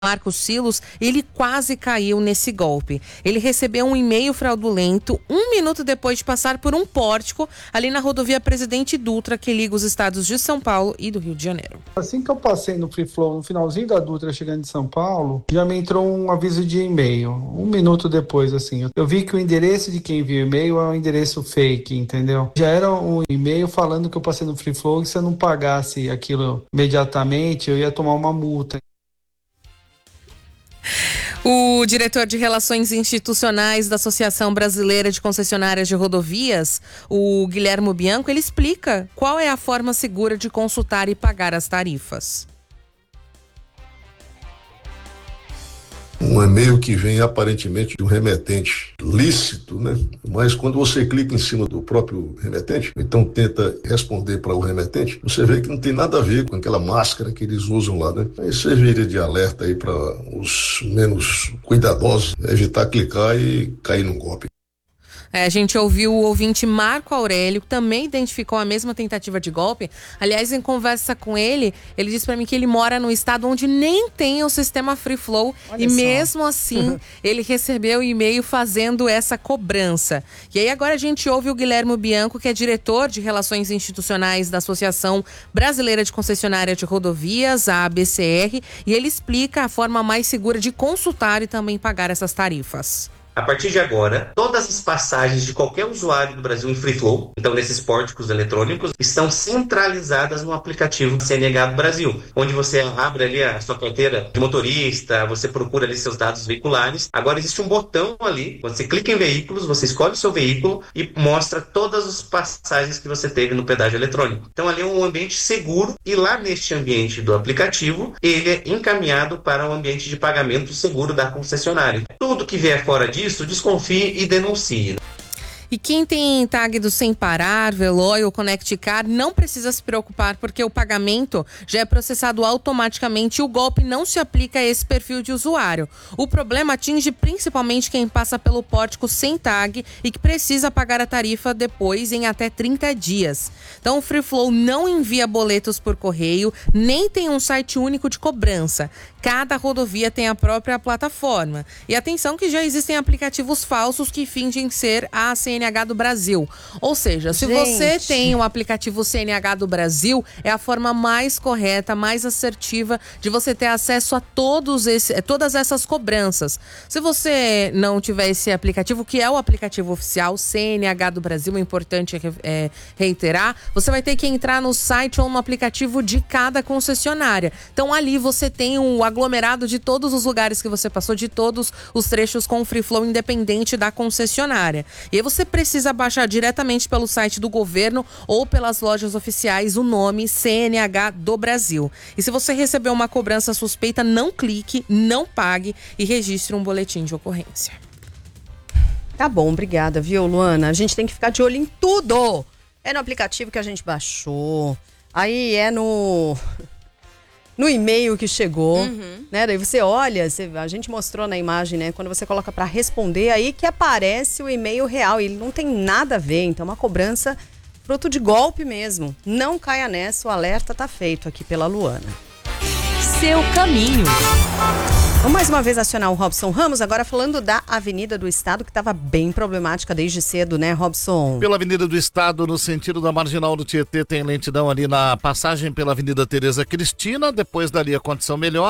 Marcos Silos, ele quase caiu nesse golpe. Ele recebeu um e-mail fraudulento 1 minuto depois de passar por um pórtico ali na rodovia Presidente Dutra, que liga os estados de São Paulo e do Rio de Janeiro. Assim que eu passei no Free Flow, no finalzinho da Dutra, chegando de São Paulo, já me entrou um aviso de e-mail. 1 minuto depois, assim. Eu vi que o endereço de quem enviou o e-mail é um endereço fake, entendeu? Já era um e-mail falando que eu passei no Free Flow e se eu não pagasse aquilo imediatamente, eu ia tomar uma multa. O diretor de Relações Institucionais da Associação Brasileira de Concessionárias de Rodovias, o Guilherme Bianco, ele explica qual é a forma segura de consultar e pagar as tarifas. Um e-mail que vem aparentemente de um remetente lícito, né? Mas quando você clica em cima do próprio remetente, então tenta responder para o remetente, você vê que não tem nada a ver com aquela máscara que eles usam lá, né? Aí serviria de alerta aí para os menos cuidadosos evitar clicar e cair num golpe. A gente ouviu o ouvinte Marco Aurélio, que também identificou a mesma tentativa de golpe. Aliás, em conversa com ele, ele disse para mim que ele mora num estado onde nem tem o sistema Free Flow. Olha e só. Mesmo assim, ele recebeu o e-mail fazendo essa cobrança. E aí agora a gente ouve o Guilherme Bianco, que é diretor de Relações Institucionais da Associação Brasileira de Concessionária de Rodovias, a ABCR, e ele explica a forma mais segura de consultar e também pagar essas tarifas. A partir de agora, todas as passagens de qualquer usuário do Brasil em Free Flow, então nesses pórticos eletrônicos, estão centralizadas no aplicativo CNH do Brasil, onde você abre ali a sua carteira de motorista, você procura ali seus dados veiculares. Agora existe um botão ali, você clica em veículos, você escolhe o seu veículo e mostra todas as passagens que você teve no pedágio eletrônico. Então ali é um ambiente seguro e lá neste ambiente do aplicativo, ele é encaminhado para um ambiente de pagamento seguro da concessionária. Tudo que vier fora disso, desconfie e denuncie. E quem tem tag do Sem Parar, Veloy ou Connect Car não precisa se preocupar, porque o pagamento já é processado automaticamente e o golpe não se aplica a esse perfil de usuário. O problema atinge principalmente quem passa pelo pórtico sem tag e que precisa pagar a tarifa depois em até 30 dias. Então o Free Flow não envia boletos por correio, nem tem um site único de cobrança. Cada rodovia tem a própria plataforma. E atenção que já existem aplicativos falsos que fingem ser a CNH do Brasil. Ou seja, se você tem um aplicativo CNH do Brasil, é a forma mais correta, mais assertiva de você ter acesso a todas essas cobranças. Se você não tiver esse aplicativo, que é o aplicativo oficial CNH do Brasil, é importante reiterar, você vai ter que entrar no site ou no aplicativo de cada concessionária. Então ali você tem o aglomerado de todos os lugares que você passou, de todos os trechos com Free Flow, independente da concessionária. E aí você precisa baixar diretamente pelo site do governo ou pelas lojas oficiais o nome CNH do Brasil. E se você receber uma cobrança suspeita, não clique, não pague e registre um boletim de ocorrência. Tá bom, obrigada, viu, Luana? A gente tem que ficar de olho em tudo. É no aplicativo que a gente baixou, aí é no e-mail que chegou, né? Daí você olha, a gente mostrou na imagem, né? Quando você coloca para responder, aí que aparece o e-mail real. E ele não tem nada a ver, então é uma cobrança fruto de golpe mesmo. Não caia nessa, o alerta tá feito aqui pela Luana. Seu caminho. Vamos mais uma vez acionar o Robson Ramos, agora falando da Avenida do Estado, que estava bem problemática desde cedo, né, Robson? Pela Avenida do Estado, no sentido da Marginal do Tietê, tem lentidão ali na passagem pela Avenida Tereza Cristina, depois dali a condição melhor.